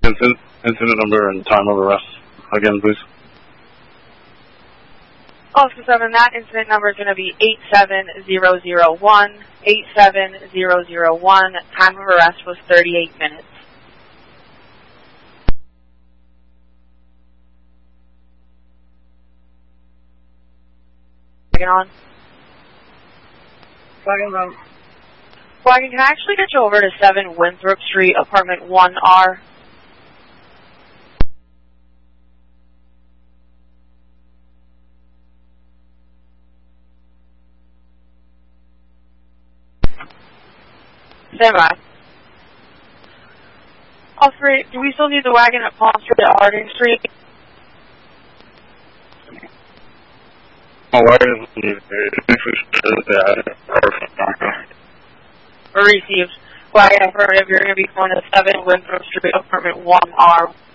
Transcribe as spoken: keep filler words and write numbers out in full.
Incident, incident number and time of arrest again, please. Officer seven, that incident number is going to be eight seven zero zero one. eight seven zero zero one. Time of arrest was thirty-eight minutes. Wagon on. Wagon on. Wagon, can I actually get you over to seven Winthrop Street, apartment one R? Stand by. Officer, do we still need the wagon at Palm Street at Harding Street? My wagon is needed. Or received. Wagon affirmative, you're going to be going to seven Winthrop Street, apartment one R.